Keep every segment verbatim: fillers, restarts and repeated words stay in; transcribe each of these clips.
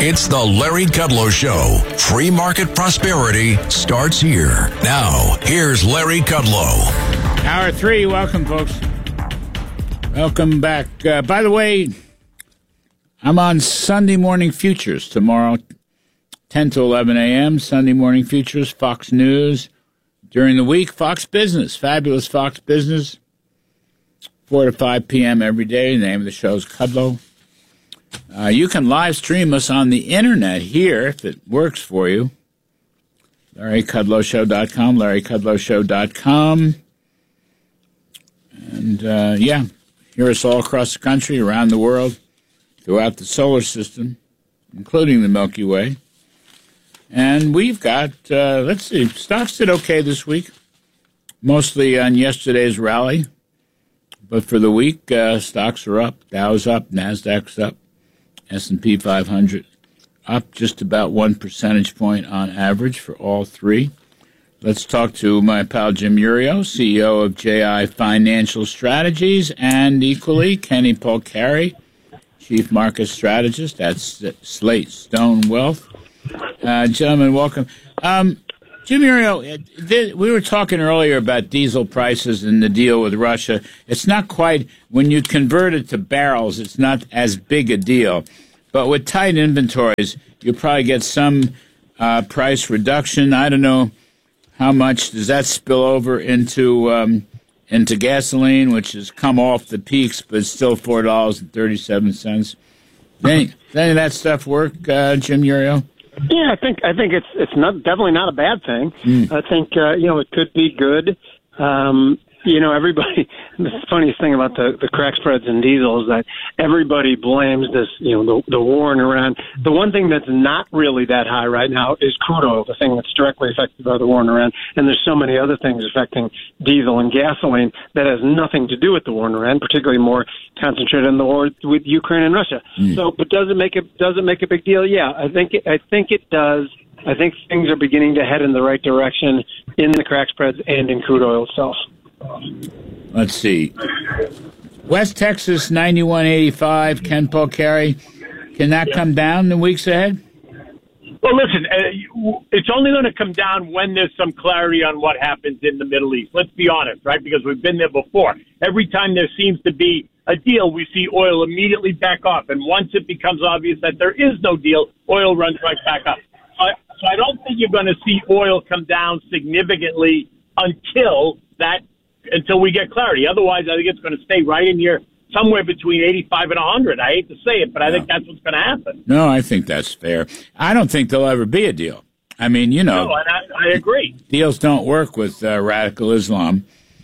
It's the Larry Kudlow Show. Free market prosperity starts here. Now, here's Larry Kudlow. Hour three. Welcome, folks. Welcome back. Uh, by the way, I'm on Sunday Morning Futures tomorrow, ten to eleven a.m. Sunday Morning Futures, Fox News. During the week, Fox Business, fabulous Fox Business, four to five p.m. every day. The name of the show is Kudlow. Uh, you can live stream us on the internet here if it works for you. Larry Kudlow Show dot com, Larry Kudlow Show dot com. And, uh, yeah, hear us all across the country, around the world, throughout the solar system, including the Milky Way. And we've got, uh, let's see, stocks did okay this week, mostly on yesterday's rally. But for the week, uh, stocks are up, Dow's up, NASDAQ's up, S and P five hundred up just about one percentage point on average for all three. Let's talk to my pal Jim Iuorio, C E O of J I Financial Strategies, and equally Kenny Polcari, Chief Market Strategist at Slate Stone Wealth. Uh, gentlemen, welcome. Um, Jim Iuorio, we were talking earlier about diesel prices and the deal with Russia. It's not quite, when you convert it to barrels, it's not as big a deal. But with tight inventories, you'll probably get some uh, price reduction. I don't know how much does that spill over into um, into gasoline, which has come off the peaks, but it's still four dollars and thirty-seven cents. Does any of that stuff work, uh, Jim Iuorio? Yeah, I think I think it's it's not definitely not a bad thing. Mm. I think uh, you know it could be good. Um, you know, everybody. The funniest thing about the, the crack spreads in diesel is that everybody blames this. You know, the, the war in Iran. The one thing that's not really that high right now is crude oil, the thing that's directly affected by the war in Iran. And there's so many other things affecting diesel and gasoline that has nothing to do with the war in Iran, particularly more concentrated in the war with Ukraine and Russia. Mm. So, but does it make it does it make a big deal? Yeah, I think it, I think it does. I think things are beginning to head in the right direction in the crack spreads and in crude oil itself. Let's see. West Texas ninety-one eighty-five. Ken Polcari. Can that yeah. come down in the weeks ahead? Well, listen, uh, it's only going to come down when there's some clarity on what happens in the Middle East. Let's be honest, right? Because we've been there before. Every time there seems to be a deal, we see oil immediately back off. And once it becomes obvious that there is no deal, oil runs right back up. So I, so I don't think you're going to see oil come down significantly until that, until we get clarity. Otherwise, I think it's going to stay right in here somewhere between eighty-five and one hundred. I hate to say it, but I no. think that's what's going to happen. No, I think that's fair. I don't think there'll ever be a deal. I mean, you know. No, and I, I agree. Deals don't work with uh, radical Islam.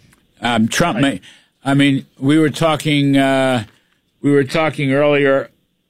Um, Trump right. may, I mean, we were talking, uh, we were talking earlier,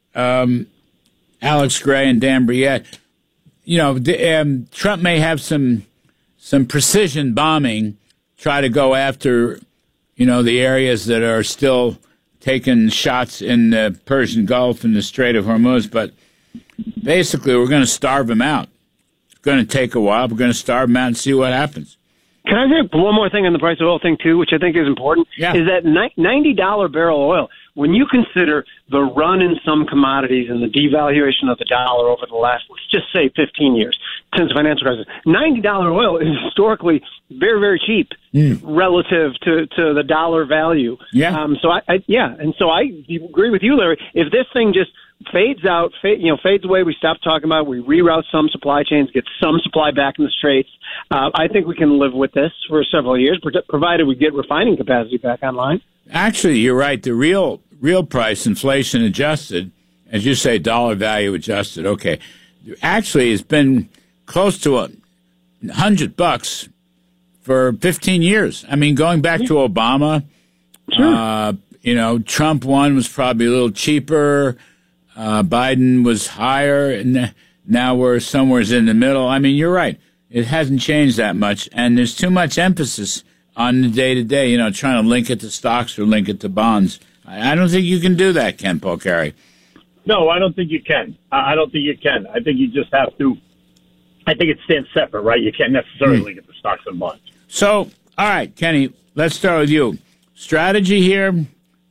um, Alex Gray and Dan Briette, you know, the, um, Trump may have some, some precision bombing, try to go after, you know, the areas that are still taking shots in the Persian Gulf and the Strait of Hormuz, but basically we're going to starve them out. It's going to take a while. We're going to starve them out and see what happens. Can I say one more thing on the price of oil thing, too, which I think is important? Yeah. Is that ninety dollars barrel oil, when you consider the run in some commodities and the devaluation of the dollar over the last, let's just say, fifteen years, since the financial crisis, ninety dollars oil is historically very, very cheap mm. relative to, to the dollar value. Yeah. Um, so, I, I yeah, and so I agree with you, Larry. If this thing just fades out, fade, you know, fades away, we stop talking about it, we reroute some supply chains, get some supply back in the Straits, uh, I think we can live with this for several years, provided we get refining capacity back online. Actually, you're right. The real real price, inflation adjusted, as you say, dollar value adjusted, okay, actually it's been close to a hundred bucks for fifteen years. I mean, going back to Obama, sure. uh, you know, Trump one was probably a little cheaper. Uh, Biden was higher, and now we're somewhere in the middle. I mean, you're right. It hasn't changed that much, and there's too much emphasis on the day-to-day, you know, trying to link it to stocks or link it to bonds. I, I don't think you can do that, Ken Polcari. No, I don't think you can. I don't think you can. I think you just have to – I think it stands separate, right? You can't necessarily mm. link it to stocks and bonds. So, all right, Kenny, let's start with you. Strategy here,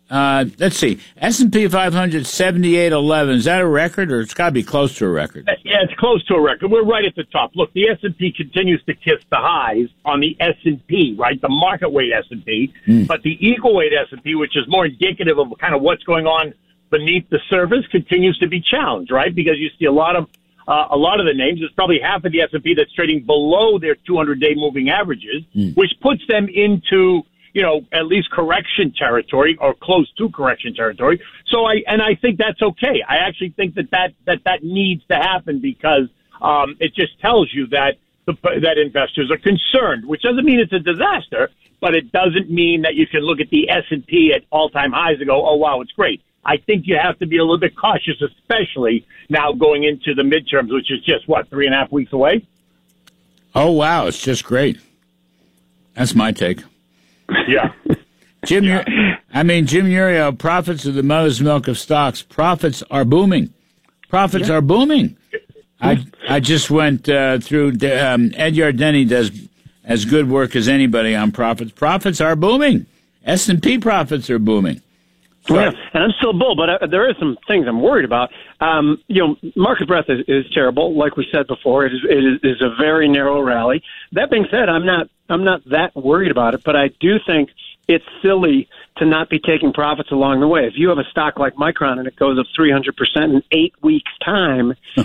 Uh, let's see. S and P five hundred, seventy-eight eleven. Is that a record, or it's got to be close to a record? Yeah, it's close to a record. We're right at the top. Look, the S and P continues to kiss the highs on the S and P, right? The market weight S and P. Mm. But the equal weight S and P, which is more indicative of kind of what's going on beneath the surface, continues to be challenged, right? Because you see a lot of uh, a lot of the names. It's probably half of the S and P that's trading below their two hundred day moving averages, mm. which puts them into, you know, at least correction territory or close to correction territory. So I, and I think that's okay. I actually think that that, that, that needs to happen because, um, it just tells you that the, that investors are concerned, which doesn't mean it's a disaster, but it doesn't mean that you can look at the S and P at all time highs and go, oh wow, it's great. I think you have to be a little bit cautious, especially now going into the midterms, which is just what, three and a half weeks away? Oh wow. It's just great. That's my take. Yeah. Jim, yeah. I mean, Jim Uriel, profits of the mother's milk of stocks. Profits are booming. Profits yeah. are booming. I I just went uh, through, um, Ed Yardeni does as good work as anybody on profits. Profits are booming. S and P profits are booming. So, yeah, and I'm still a bull, but uh, there are some things I'm worried about. Um, you know, market breadth is, is terrible. Like we said before, it is, it is, is a very narrow rally. That being said, I'm not I'm not that worried about it, but I do think it's silly to not be taking profits along the way. If you have a stock like Micron and it goes up three hundred percent in eight weeks' time,